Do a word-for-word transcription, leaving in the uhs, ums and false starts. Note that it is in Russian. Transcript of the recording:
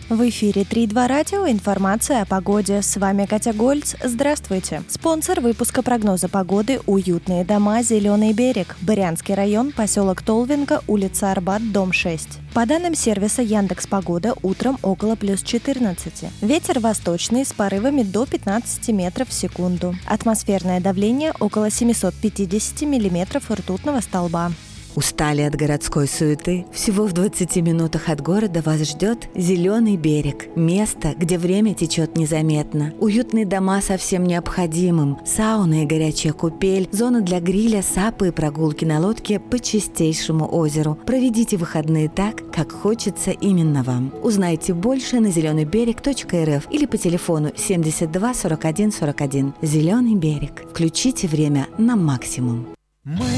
В эфире три два радио. Информация о погоде. С вами Катя Гольц. Здравствуйте. Спонсор выпуска прогноза погоды — уютные дома «Зеленый берег». Брянский район, поселок Толвинка, улица Арбат, дом шесть. По данным сервиса Яндекс.Погода, утром около плюс четырнадцати. Ветер восточный с порывами до пятнадцати метров в секунду. Атмосферное давление около семьсот пятьдесят миллиметров ртутного столба. Устали от городской суеты? Всего в двадцати минутах от города вас ждет «Зеленый берег». Место, где время течет незаметно. Уютные дома со всем необходимым. Сауна и горячая купель. Зона для гриля, сапы и прогулки на лодке по чистейшему озеру. Проведите выходные так, как хочется именно вам. Узнайте больше на зеленый берег точка эр эф или по телефону семьдесят два сорок один сорок один. «Зеленый берег». Включите время на максимум. Мы